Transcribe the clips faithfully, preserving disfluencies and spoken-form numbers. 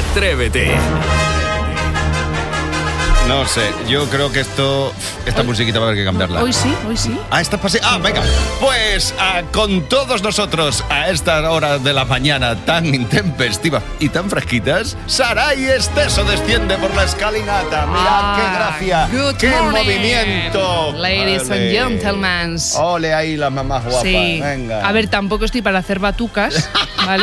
Atrévete. No sé, yo creo que esto, esta Hoy, musiquita va a haber que cambiarla. Hoy sí, hoy sí. Ah, esta pase. Ah, venga. Pues ah, con todos nosotros a esta hora de la mañana tan intempestiva y tan fresquitas, Saray Esteso desciende por la escalinata. Mirad Ah, qué gracia, good qué morning, movimiento. ladies and Ole. gentlemen. Ole ahí las mamás guapas. Sí. Venga. A ver, tampoco estoy para hacer batucas, ¿vale?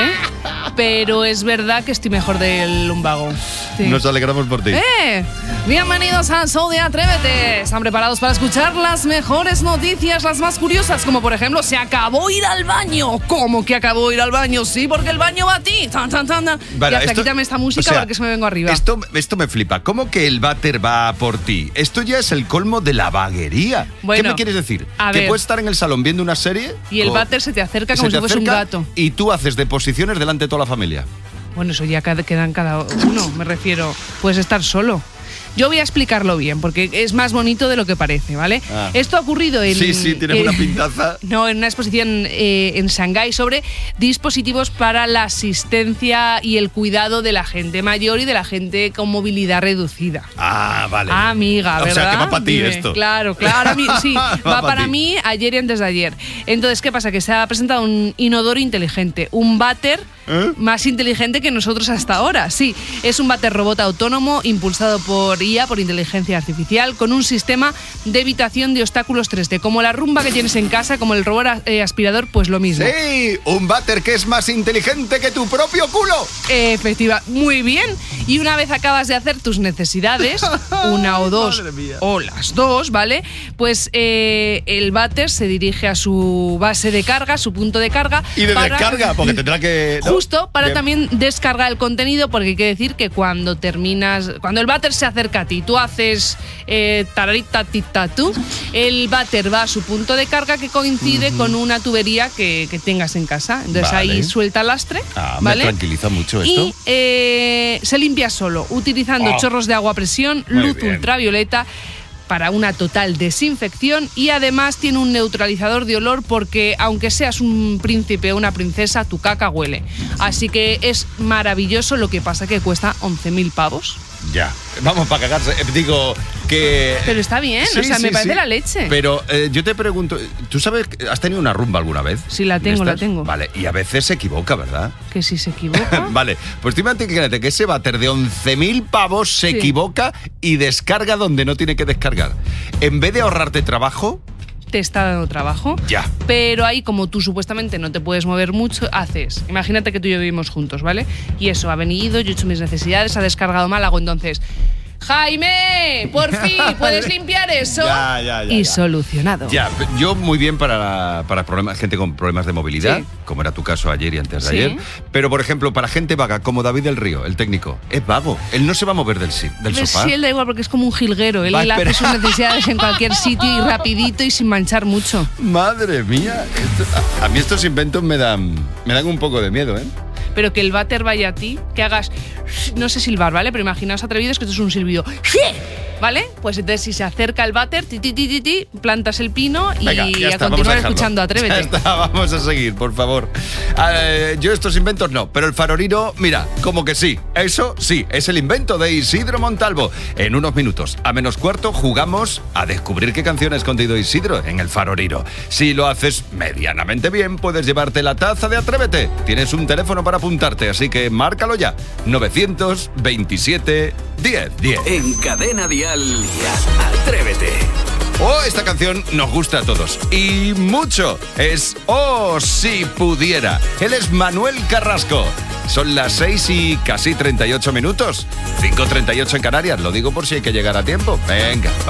Pero es verdad que estoy mejor del lumbago. Sí. Nos alegramos por ti. ¡Eh! Bienvenidos al show de Atrévete. ¿Están preparados para escuchar las mejores noticias, las más curiosas? Como por ejemplo, se acabó ir al baño. ¿Cómo que acabó ir al baño? Sí, porque el baño va a ti. Tan, tan, tan, tan. Vale, y hasta esto- quítame esta música o sea, porque se me vengo arriba. Esto, esto me flipa. ¿Cómo que el váter va por ti? Esto ya es el colmo de la vaguería. Bueno, ¿Qué me quieres decir? a ¿Que ver. puedes estar en el salón viendo una serie? Y el o- váter se te acerca se como te si fuese un acerca gato. Y tú haces deposiciones delante de toda la familia. Bueno, eso ya cada- quedan cada uno, me refiero. Puedes estar solo. Yo voy a explicarlo bien, porque es más bonito de lo que parece, ¿vale? Ah. Esto ha ocurrido en... Sí, sí, tienes en- una pintaza. No, en una exposición eh, en Shanghái sobre dispositivos para la asistencia y el cuidado de la gente mayor y de la gente con movilidad reducida. Ah, vale. Ah, amiga, O ¿verdad? sea, que va para ti Dime. esto. Claro, claro. a mí- sí, va, Va pa' para ti. mí ayer y antes de ayer. Entonces, ¿qué pasa? Que se ha presentado un inodoro inteligente, un váter ¿Eh? más inteligente que nosotros hasta ahora. Sí, es un váter robot autónomo impulsado por I A, por inteligencia artificial, con un sistema de evitación de obstáculos tres D. Como la rumba que tienes en casa, como el robot eh, aspirador, pues lo mismo. Sí, un váter que es más inteligente que tu propio culo. Efectiva, muy bien. Y una vez acabas de hacer tus necesidades, una o dos, Madre mía. o las dos, ¿vale? Pues eh, el váter se dirige a su base de carga, su punto de carga. Y de para- descarga, porque tendrá que... ¿no? Justo para Bien. también descargar el contenido, porque hay que decir que cuando terminas, cuando el váter se acerca a ti, tú haces eh, tararita tita tú, el váter va a su punto de carga que coincide con una tubería que, que tengas en casa. Entonces Vale. ahí suelta lastre, Ah, me ¿vale? tranquiliza mucho esto. Y eh, se limpia solo, utilizando Oh. chorros de agua a presión, Muy luz bien. ultravioleta, para una total desinfección, y además tiene un neutralizador de olor porque aunque seas un príncipe o una princesa, tu caca huele. Así que es maravilloso, lo que pasa que cuesta once mil pavos. Ya, vamos para cagarse. Eh, Digo que... Pero está bien, o sea, me parece la leche. Pero eh, yo te pregunto, ¿tú sabes, que has tenido una rumba alguna vez? Sí, la tengo, ¿De la estas? tengo. Vale, y a veces se equivoca, ¿verdad? Que si se equivoca... Vale, pues tú imagínate que ese váter de once mil pavos se Sí. equivoca y descarga donde no tiene que descargar. En vez de ahorrarte trabajo, te está dando trabajo. ya. Pero ahí, como tú supuestamente no te puedes mover mucho, haces. Imagínate que tú y yo vivimos juntos, ¿vale? Y eso, ha venido, yo he hecho mis necesidades, ha descargado mal, hago entonces. Jaime, por fin, ¿puedes limpiar eso? Ya, ya, ya, y ya. solucionado. Ya, yo muy bien para, para problemas, gente con problemas de movilidad, Sí. como era tu caso ayer y antes de Sí. ayer. Pero, por ejemplo, para gente vaga, como David del Río, el técnico, es vago. Él no se va a mover del, si- del Pues sofá. sí, él da igual porque es como un jilguero. Él Va, hace espera. sus necesidades en cualquier sitio y rapidito y sin manchar mucho. Madre mía, esto- a, a mí estos inventos me dan, me dan un poco de miedo, ¿eh? Pero que el váter vaya a ti, que hagas, no sé silbar, ¿vale? Pero imaginaos atrevidos que esto es un silbido. ¿Vale? Pues entonces si se acerca el váter, ti, ti, ti, ti, ti, plantas el pino y Venga, ya a está, vamos a continuar dejarlo. escuchando Ya Atrévete. está, vamos a seguir, por favor. Eh, yo estos inventos no, pero el farolino, mira, como que sí. Eso sí, es el invento de Isidro Montalvo. En unos minutos, a menos cuarto, jugamos a descubrir qué canción ha escondido Isidro en el farolino. Si lo haces medianamente bien, puedes llevarte la taza de Atrévete. Tienes un teléfono para apuntarte, así que márcalo ya. novecientos veintisiete diez diez. En Cadena Dial, Atrévete. Oh, esta canción nos gusta a todos. Y mucho. Es Oh, si pudiera. Él es Manuel Carrasco. Son las seis y casi treinta y ocho minutos. cinco treinta y ocho en Canarias. Lo digo por si hay que llegar a tiempo. Venga,